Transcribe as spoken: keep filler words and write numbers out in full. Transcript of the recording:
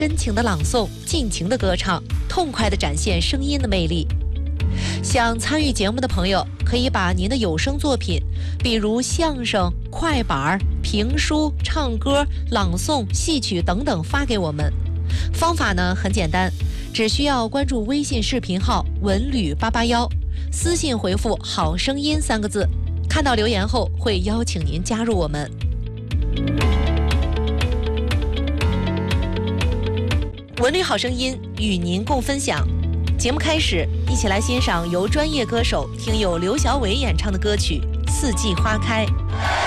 真情的朗诵，尽情的歌唱，痛快地展现声音的魅力。想参与节目的朋友，可以把您的有声作品，比如相声、快板、评书、唱歌、朗诵、戏曲等等发给我们。方法呢很简单，只需要关注微信视频号文旅八八幺，私信回复好声音三个字，看到留言后会邀请您加入我们。文旅好声音与您共分享。节目开始，一起来欣赏由专业歌手听友刘小伟演唱的歌曲《四季花开》。